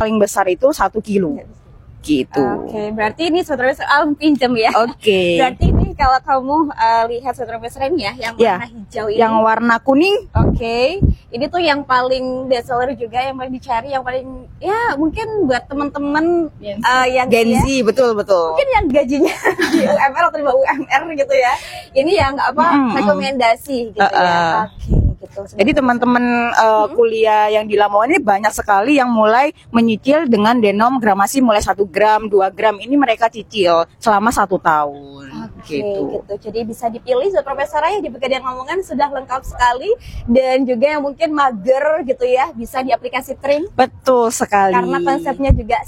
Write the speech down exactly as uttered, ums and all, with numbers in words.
paling besar itu satu kilo. Gitu. Oke, okay, berarti ini Strawberry Alam pinjam ya. Oke. Okay. Berarti ini kalau kamu uh, lihat Strawberry ini ya, yang ya, warna hijau ini. Yang warna kuning. Oke, okay. Ini tuh yang paling best seller juga, yang paling dicari, yang paling ya mungkin buat teman-teman uh, yang Gen Z, ya, betul betul. Mungkin yang gajinya di U M R atau di bawah U M R gitu ya. Ini yang apa mm -hmm. rekomendasi gitu uh -uh. ya. Oke. Okay. Gitu, jadi teman-teman uh, hmm. kuliah yang di Lamongan ini banyak sekali yang mulai menyicil dengan denom gramasi mulai satu gram, dua gram ini mereka cicil selama satu tahun. Oke, gitu. gitu. Jadi bisa dipilih Zat Profesor ya di Pegadaian Lamongan, sudah lengkap sekali, dan juga yang mungkin mager gitu ya bisa di aplikasi Trim. Betul sekali. Karena konsepnya juga